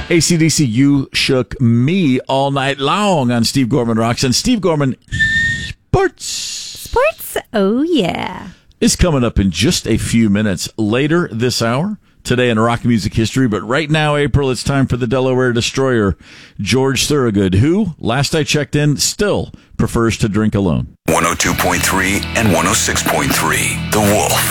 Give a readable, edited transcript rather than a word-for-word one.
AC/DC, You Shook Me All Night Long on Steve Gorman Rocks. And Steve Gorman Sports, oh yeah. is coming up in just a few minutes later this hour, today in rock music history. But right now, April, it's time for the Delaware Destroyer, George Thorogood, who, last I checked in, still prefers to drink alone. 102.3 and 106.3, The Wolf.